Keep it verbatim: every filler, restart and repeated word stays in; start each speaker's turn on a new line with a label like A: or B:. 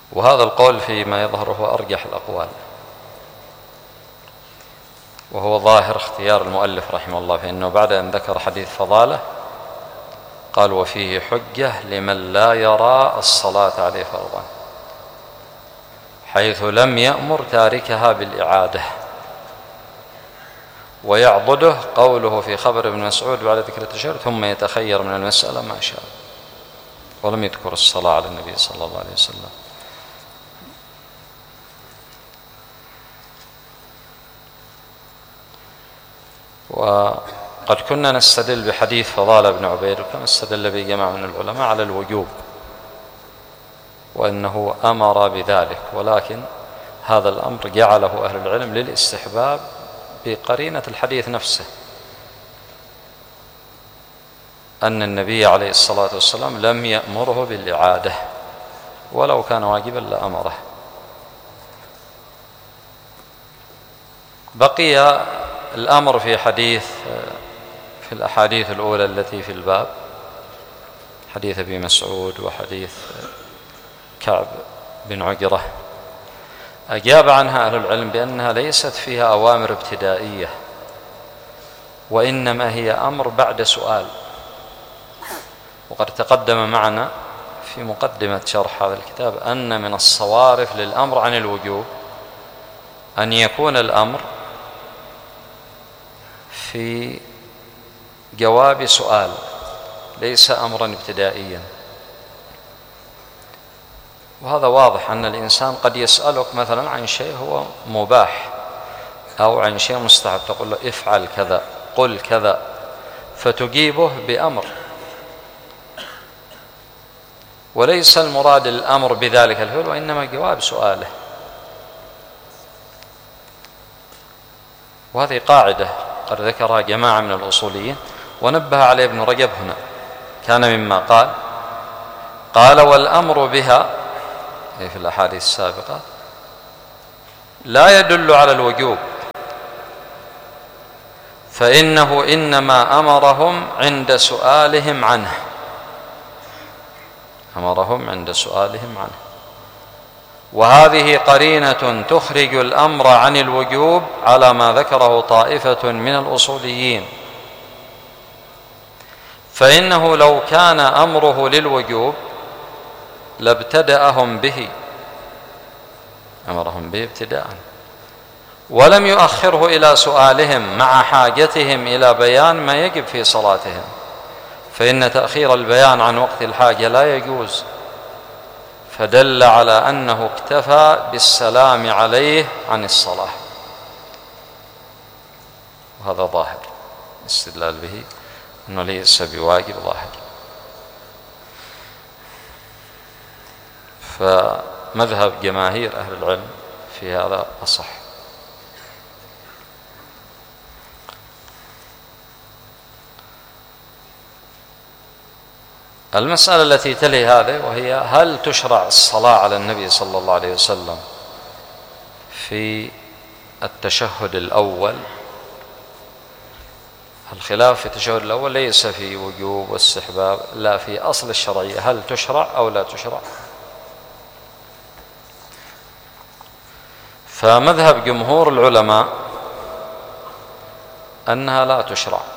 A: وهذا القول فيما يظهر هو أرجح الأقوال، وهو ظاهر اختيار المؤلف رحمه الله، فإنه بعد أن ذكر حديث فضالة قال وفيه حجة لمن لا يرى الصلاة عليه فرضا، حيث لم يأمر تاركها بالإعادة. ويعضده قوله في خبر ابن مسعود بعد ذكر التشهد ثم يتخير من المسألة ما شاء، ولم يذكر الصلاة على النبي صلى الله عليه وسلم. وقد كنا نستدل بحديث فضالة بن عبيد كما استدل به جماعة من العلماء على الوجوب وأنه أمر بذلك، ولكن هذا الأمر جعله أهل العلم للاستحباب بقرينة الحديث نفسه، أن النبي عليه الصلاة والسلام لم يأمره بالإعادة، ولو كان واجبا لأمره. بقي الأمر في حديث في الأحاديث الأولى التي في الباب، حديث أبي مسعود وحديث كعب بن عجرة، أجاب عنها أهل العلم بأنها ليست فيها أوامر ابتدائية، وإنما هي أمر بعد سؤال. وقد تقدم معنا في مقدمة شرح هذا الكتاب أن من الصوارف للأمر عن الوجوب أن يكون الأمر في جواب سؤال، ليس أمرا ابتدائيا. وهذا واضح أن الإنسان قد يسألك مثلا عن شيء هو مباح أو عن شيء مستحب، تقول له افعل كذا، قل كذا، فتجيبه بأمر، وليس المراد الأمر بذلك الفعل وإنما جواب سؤاله. وهذه قاعدة قد ذكرها جماعة من الأصوليين ونبه عليه ابن رجب هنا، كان مما قال قال والأمر بها في الأحاديث السابقة لا يدل على الوجوب، فإنه إنما أمرهم عند سؤالهم عنه أمرهم عند سؤالهم عنه وهذه قرينة تخرج الأمر عن الوجوب على ما ذكره طائفة من الأصوليين، فإنه لو كان أمره للوجوب لابتدأهم به أمرهم به ابتداء، ولم يؤخره إلى سؤالهم مع حاجتهم إلى بيان ما يجب في صلاتهم، فإن تأخير البيان عن وقت الحاجة لا يجوز، فدل على أنه اكتفى بالسلام عليه عن الصلاة. وهذا ظاهر الاستدلال به أنه ليس بواجب ظاهر. فمذهب جماهير أهل العلم في هذا أصح. المسألة التي تلي هذه وهي هل تشرع الصلاة على النبي صلى الله عليه وسلم في التشهد الأول؟ الخلاف في التشهد الأول ليس في وجوب واستحباب، لا في أصل الشرعية، هل تشرع أو لا تشرع؟ فمذهب جمهور العلماء أنها لا تشرع،